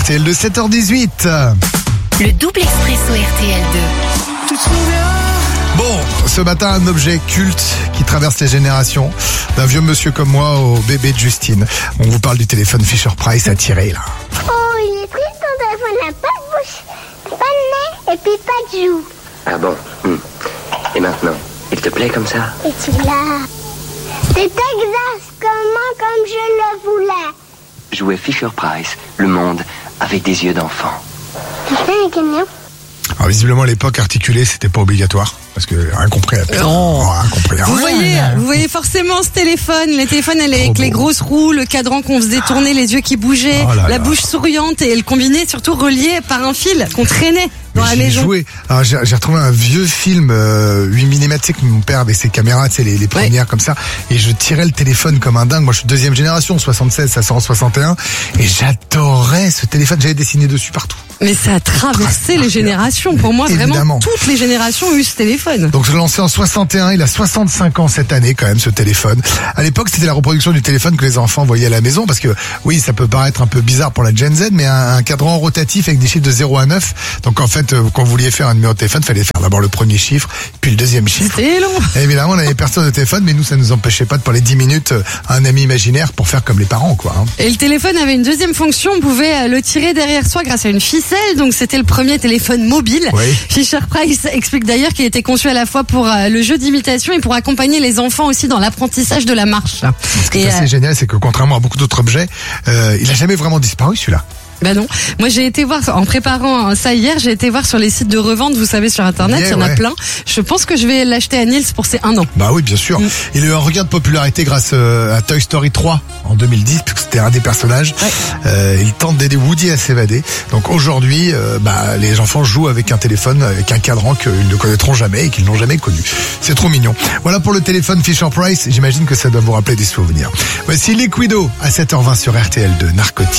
RTL2, 7h18. Le double expresso RTL2. Bon, ce matin, un objet culte qui traverse les générations. D'un vieux monsieur comme moi au bébé de Justine. On vous parle du téléphone Fisher-Price à tirer, là. Oh, il est triste, ton téléphone n'a pas de bouche, pas de nez et puis pas de joue. Ah bon? Et maintenant, il te plaît comme ça? Et tu l'as. C'est exactement comme je le voulais. Jouer Fisher-Price, le monde avec des yeux d'enfant. Tu fais un gagnant? Alors, visiblement, à l'époque, articulé, c'était pas obligatoire. Parce que rien compris à peine. Oh. Rien compris. Vous voyez forcément ce téléphone, les téléphones avec beau. les grosses roues, le cadran qu'on faisait tourner, les yeux qui bougeaient, Oh là la là. bouche souriante et le combiné surtout relié par un fil qu'on traînait dans la J'y ai maison. joué. Alors, j'ai retrouvé un vieux film 8 mm, tu sais, que mon père avait ses caméras, tu sais, les premières comme ça. Et je tirais le téléphone comme un dingue. Moi, je suis deuxième génération, 76, ça sort en 61. Et j'adorais ce téléphone. J'avais dessiné dessus partout. Mais ça a traversé les générations. Pour moi, Évidemment. vraiment, toutes les générations ont eu ce téléphone. Donc, je l'ai lancé en 61. Il a 65 ans cette année, quand même, ce téléphone. À l'époque, c'était la reproduction du téléphone que les enfants voyaient à la maison. Parce que, oui, ça peut paraître un peu bizarre pour la Gen Z, mais un cadran rotatif avec des chiffres de 0 à 9. Donc, en fait, quand vous vouliez faire un numéro de téléphone, il fallait faire d'abord le premier chiffre, puis le deuxième chiffre. C'était long. Et évidemment, on avait personne de téléphone, mais nous, ça nous empêchait pas de parler 10 minutes à un ami imaginaire pour faire comme les parents, quoi. Hein. Et le téléphone avait une deuxième fonction, on pouvait le tirer derrière soi grâce à une ficelle, donc c'était le premier téléphone mobile. Oui. Fisher-Price explique d'ailleurs qu'il était conçu à la fois pour le jeu d'imitation et pour accompagner les enfants aussi dans l'apprentissage de la marche. Ce qui est assez génial, c'est que contrairement à beaucoup d'autres objets, il a jamais vraiment disparu, celui-là. Bah non. Moi, j'ai été voir, en préparant ça hier, j'ai été voir sur les sites de revente, vous savez, sur Internet, Yeah, il y en a ouais. plein. Je pense que je vais l'acheter à Niels pour ses 1 an. Bah oui, bien sûr. Il a eu un regain de popularité grâce à Toy Story 3 en 2010, puisque c'était un des personnages. Il tente d'aider Woody à s'évader. Donc aujourd'hui, les enfants jouent avec un téléphone, avec un cadran qu'ils ne connaîtront jamais et qu'ils n'ont jamais connu. C'est trop mignon. Voilà pour le téléphone Fisher-Price. J'imagine que ça doit vous rappeler des souvenirs. Voici Liquido à 7h20 sur RTL2, Narcotique.